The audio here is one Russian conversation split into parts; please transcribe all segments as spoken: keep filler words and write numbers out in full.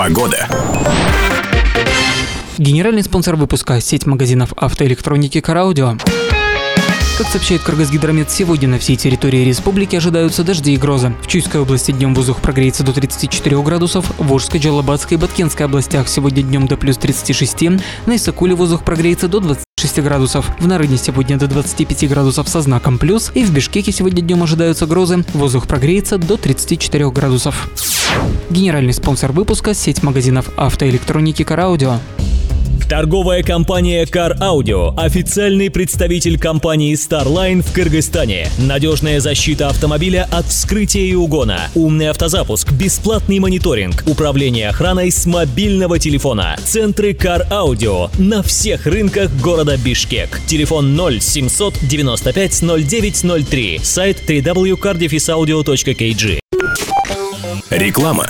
Погода. Генеральный спонсор выпуска – сеть магазинов автоэлектроники «Караудио». Как сообщает Кыргызгидромет, сегодня на всей территории республики ожидаются дожди и грозы. В Чуйской области днем воздух прогреется до тридцати четырёх градусов, в Волжской, Джалабатской и Баткенской областях сегодня днем до плюс тридцати шести, на Исакуле воздух прогреется до двадцати шести градусов, в Нарыне сегодня до двадцати пяти градусов со знаком плюс, и в Бишкеке сегодня днем ожидаются грозы, воздух прогреется до тридцати четырёх градусов. Генеральный спонсор выпуска – сеть магазинов автоэлектроники «Караудио». Торговая компания Car Audio – официальный представитель компании Starline в Кыргызстане. Надежная защита автомобиля от вскрытия и угона, умный автозапуск, бесплатный мониторинг, управление охраной с мобильного телефона. Центры Car Audio на всех рынках города Бишкек. Телефон ноль семьсот девяносто пять ноль девять ноль три. Сайт дабл ю дабл ю дабл ю точка car dash audio точка кей джи. Реклама.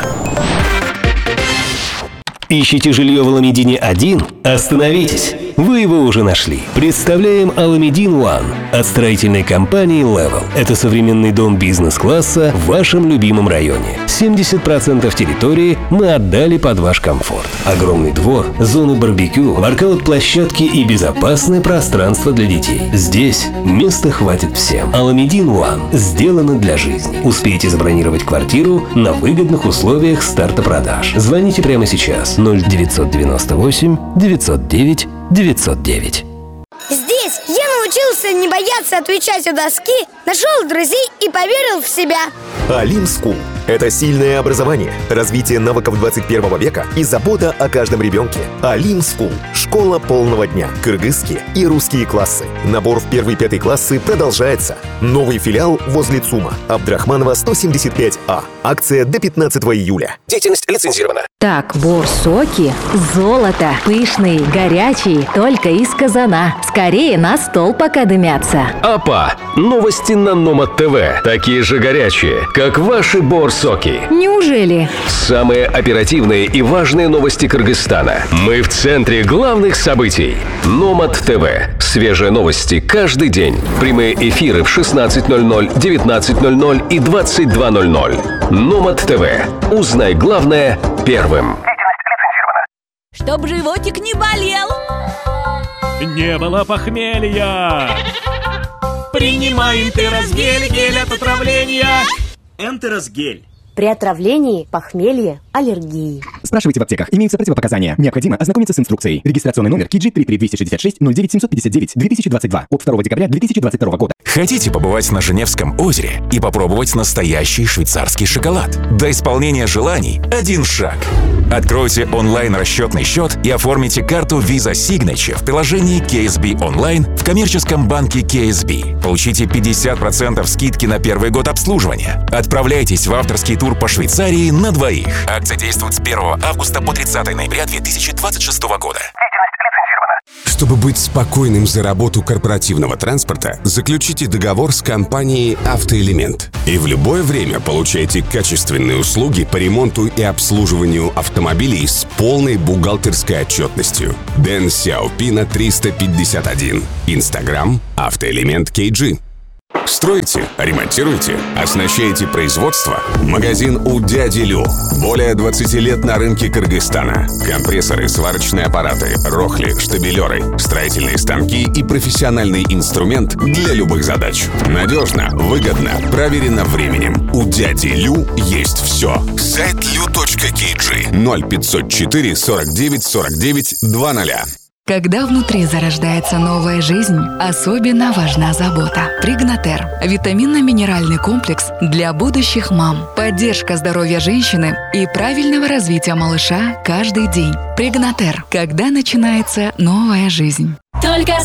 Ищете жилье в Аламедине один? Остановитесь! Вы его уже нашли. Представляем Аламедин One от строительной компании Level. Это современный дом бизнес-класса в вашем любимом районе. семьдесят процентов территории мы отдали под ваш комфорт. Огромный двор, зоны барбекю, воркаут-площадки и безопасное пространство для детей. Здесь места хватит всем. Аламедин One сделано для жизни. Успейте забронировать квартиру на выгодных условиях старта продаж. Звоните прямо сейчас. ноль девятьсот девяносто восемь девятьсот девять девятьсот девять. Здесь я научился не бояться отвечать у доски, нашел друзей и поверил в себя. Алим Скул – это сильное образование, развитие навыков двадцать первого века и забота о каждом ребенке. Алим Скул – школа полного дня, кыргызские и русские классы. Набор в первый-пятый классы продолжается. Новый филиал возле ЦУМа, Абдрахманова сто семьдесят пять А. Акция до пятнадцатого июля. Деятельность лицензирована. Так, борсоки, золото, пышные, горячие, только из казана. Скорее на стол пока дымятся. Апа! Новости на Номад ТВ. Такие же горячие, как ваши борсоки. Неужели? Самые оперативные и важные новости Кыргызстана. Мы в центре главных событий. Номад ТВ. Свежие новости каждый день. Прямые эфиры в шестнадцать ноль ноль, девятнадцать ноль ноль и двадцать два ноль ноль. Номад ТВ. Узнай главное первым. Чтоб животик не болел, не было похмелья. Принимай Энтеросгель, гель от отравления. Энтеросгель. При отравлении, похмелье, аллергии. Спрашивайте в аптеках. Имеются противопоказания. Необходимо ознакомиться с инструкцией. Регистрационный номер КИ Джи три три два шесть шесть ноль девять семь пять девять две тысячи двадцать два от второго декабря две тысячи двадцать второго года. Хотите побывать на Женевском озере и попробовать настоящий швейцарский шоколад? До исполнения желаний один шаг. Откройте онлайн-расчетный счет и оформите карту Visa Signature в приложении кей эс би онлайн в коммерческом банке кей эс би. Получите пятьдесят процентов скидки на первый год обслуживания. Отправляйтесь в авторский тур по Швейцарии на двоих. Акция действует с первого августа по тридцатого ноября две тысячи двадцать шестого года. Чтобы быть спокойным за работу корпоративного транспорта, заключите договор с компанией «Автоэлемент». И в любое время получайте качественные услуги по ремонту и обслуживанию автомобилей с полной бухгалтерской отчетностью. Дэн Сяопина триста пятьдесят один. Инстаграм «Автоэлемент кей джи». Строите, ремонтируете, оснащаете производство? Магазин у дяди Лю. Более двадцати лет на рынке Кыргызстана. Компрессоры, сварочные аппараты, рохли, штабелеры, строительные станки и профессиональный инструмент для любых задач. Надежно, выгодно, проверено временем. У дяди Лю есть все. Сайт лю точка кей джи ноль пятьсот четыре сорок девять сорок девять двадцать. Когда внутри зарождается новая жизнь, особенно важна забота. Пригнатер – витаминно-минеральный комплекс для будущих мам. Поддержка здоровья женщины и правильного развития малыша каждый день. Пригнатер – когда начинается новая жизнь. только